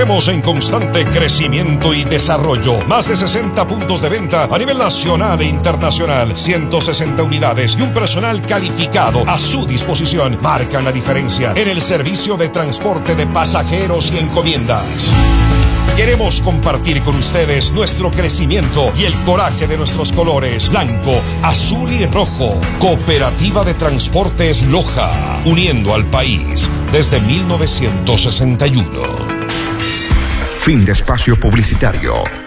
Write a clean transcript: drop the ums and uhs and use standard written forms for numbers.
Estemos en constante crecimiento y desarrollo. Más de 60 puntos de venta a nivel nacional e internacional. 160 unidades y un personal calificado a su disposición marcan la diferencia en el servicio de transporte de pasajeros y encomiendas. Queremos compartir con ustedes nuestro crecimiento y el coraje de nuestros colores blanco, azul y rojo. Cooperativa de Transportes Loja, uniendo al país desde 1961. Fin de espacio publicitario.